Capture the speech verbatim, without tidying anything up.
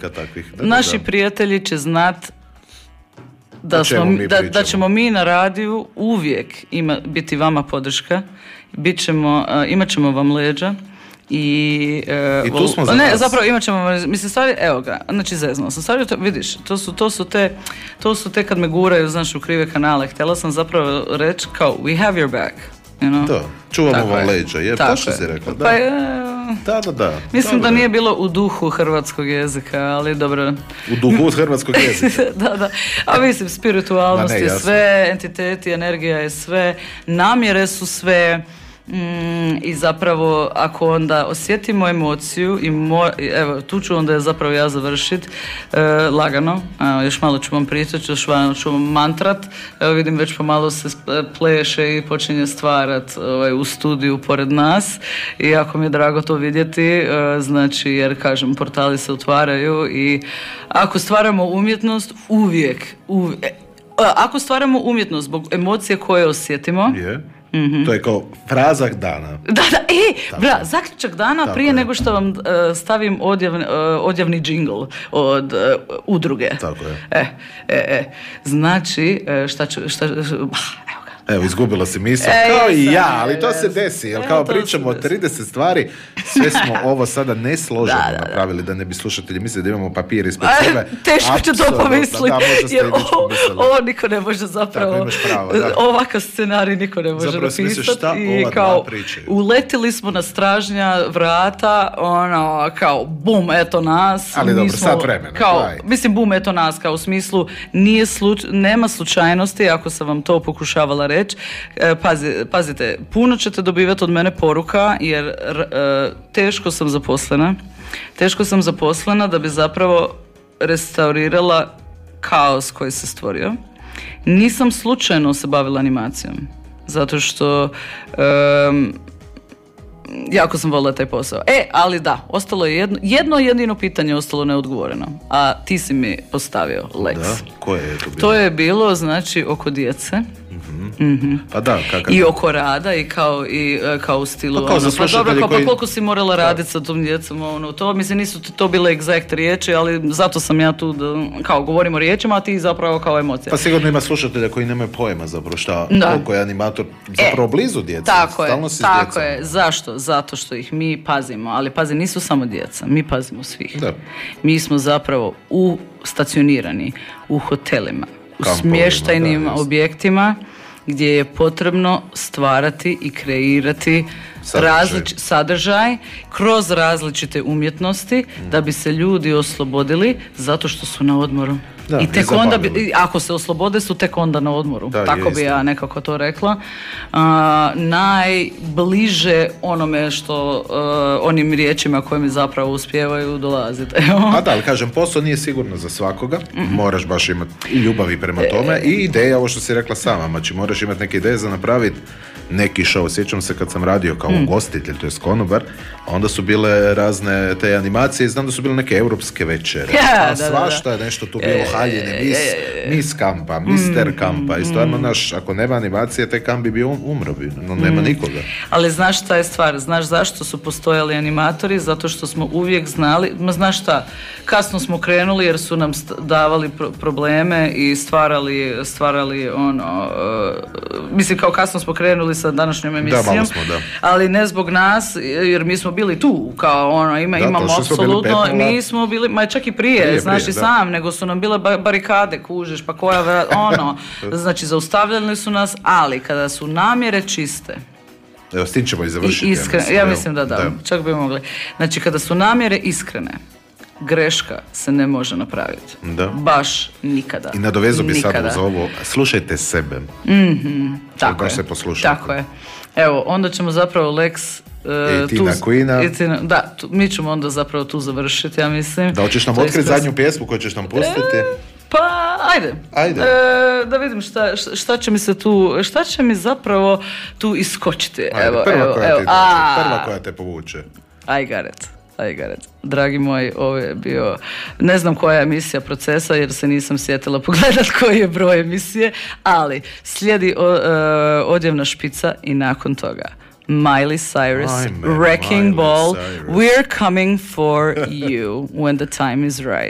razlika takvih. Da, naši da. prijatelji će znat da, smo, da, da ćemo mi na radiju uvijek ima, biti vama podrška, bit ćemo, uh, imat ćemo vam leđa. I, uh, I tu smo za ne, nas. zapravo imat ćemo, mislim, stvari, evo ga, znači zeznuo sam, stvari, to, vidiš, to su, to su te, to su te kad me guraju, znaš, u krive kanale, htjela sam zapravo reći kao, we have your back, you know? Da, čuvamo Tako vam je. leđa, jer to što si rekla, da. Pa, je, Da, da, da. mislim da, da nije bilo u duhu hrvatskog jezika, ali dobro. U duhu hrvatskog jezika. Da, da. A mislim, spiritualnost Ma ne, je jasno. sve, entiteti, energija je sve, namjere su sve. Mm, i zapravo ako onda osjetimo emociju i mo, evo tu ću onda zapravo ja završit e, lagano, evo, još malo ću vam pričati, još malo ću vam mantrat, evo vidim već pomalo se pleše i počinje stvarat ovaj, u studiju pored nas i jako mi je drago to vidjeti, e, znači jer kažem portali se otvaraju i ako stvaramo umjetnost uvijek, uvijek ako stvaramo umjetnost zbog emocije koje osjetimo Je. Mm-hmm. To je kao fraza dana. Da, da, e, bra, zaključak dana Tako prije je. nego što vam uh, stavim odjavni, uh, odjavni džingl od uh, udruge. Tako je. E, e, e. Znači, uh, šta ću, šta, šta, evo ga. Evo, izgubila si misao, E, kao i jesam, ja, ali to jesam. se desi, jer E, kao to pričamo se o desi. trideset stvari, sve smo ovo sada nesloženo Da, da, da. napravili, da ne bi slušatelji mislili da imamo papir ispred A, sebe. teško ću to Apsolutno, pomisliti, da, možda ste jer i već ovo, pomislili. ovo niko ne može zapravo, Tako, imaš pravo, da. ovakav scenarij niko ne može Zapravo si misliš napisati šta i ova kao dva pričaju. uletili smo na stražnja vrata, ono, kao bum, eto nas. Ali mi dobro, smo, sat vremena, kao, daj. mislim, bum, eto nas, kao u smislu, nije sluč, nema slučajnosti, ako sam vam to pokušavala reći, e, pazi, pazite, puno ćete dobivati od mene poruka, jer e, teško sam zaposlena, teško sam zaposlena da bi zapravo restaurirala kaos koji se stvorio. Nisam slučajno se bavila animacijom, zato što um, jako sam volila taj posao. E, ali da, ostalo je jedno, jedno jedino pitanje ostalo neodgovoreno, a ti si mi postavio, Lex. Da, koje je to bilo? To je bilo, znači, oko djece. Mm-hmm. Pa da, kakav... I oko rada i kao, i, e, kao u stilu Pa kao za ono, pa slušatelje dobro, kao, koji- pa koliko si morala raditi sa tom djecom, ono, to, mislim, nisu to bile egzakt riječi, ali zato sam ja tu da, kao, govorimo riječima, a ti zapravo kao emocija. Pa sigurno ima slušatelja koji nemaju pojma zapravo šta, Da. koliko je animator zapravo E, blizu djece. Tako je, Stalno si s tako djecom. je. Zašto? Zato što ih mi pazimo, ali pazi, nisu samo djeca, mi pazimo svih. Da. Mi smo zapravo u stacionirani u hotelima, u Kampovima, smještajnim da, jest. objektima gdje je potrebno stvarati i kreirati Sadržaj. različ, sadržaj kroz različite umjetnosti da bi se ljudi oslobodili zato što su na odmoru. Da, I i tek onda, bi, zabavili. i ako se oslobode su tek onda na odmoru. Da, Tako je bi istina. ja nekako to rekla. Uh, najbliže onome što uh, onim riječima koje mi zapravo uspijevaju dolaziti. A da, ali kažem, posao nije sigurno za svakoga, moraš baš imati i ljubavi prema tome i ideja, ovo što si rekla sama, znači moraš imati neke ideje za napraviti neki show. Sjećam se kad sam radio kao Mm. ugostitelj, to je konobar, onda su bile razne te animacije, znam da su bile neke europske večere, Ja, a da, da, svašta da. je nešto tu bilo haljine, mis, mis kampa, mister kampa i stvarno naš, ako nema animacije, taj kamp bi bio um, umro bi, no nema Mm. nikoga. Ali znaš šta je stvar? Znaš zašto su postojali animatori? Zato što smo uvijek znali, ma znaš šta, kasno smo krenuli jer su nam st- davali pro- probleme i stvarali, stvarali ono, uh, mislim kao kasno smo krenuli sa današnjom emisijom, malo smo, da. ali ne zbog nas, jer mi smo bili tu, kao ono, ima, Da, imamo to što smo bili apsolutno, pet nula. mi smo bili, ma čak i prije, Prije, znaš prije, i da. sam, nego su nam bile ba- barikade, kužeš, pa koja, vra- ono, znači zaustavljali su nas, ali kada su namjere čiste, Evo, s tim ćemo i i završiti. iskrene, ja evo. mislim da da, čak bi mogli. Znači, kada su namjere iskrene, greška se ne može napraviti. Da. Baš nikada. I nadovezu bi sad Nikada. uz ovo, slušajte sebe. Tako baš je. se poslušajte. Tako je. Evo, onda ćemo zapravo Lex... e, I Tina tu- Queena. i Tina- da, tu, mi ćemo onda zapravo tu završiti, ja mislim. Da, hoćeš nam To je otkriti ispred- zadnju pjesmu koju ćeš nam pustiti? Pa, ajde. Ajde. E, da vidim šta, šta- šta će mi se tu, šta će mi zapravo tu iskočiti. Ajde, evo, prva evo, koja evo. ti dođe, A, prva koja te povuče. I got it. I got it. Dragi moji, ovo je bio, ne znam koja je emisija Procesa jer se nisam sjetila pogledat koji je broj emisije, ali slijedi o, e, odjevna špica i nakon toga Miley Cyrus, Ajme, Wrecking Miley Ball, Cyrus. We're coming for you when the time is right.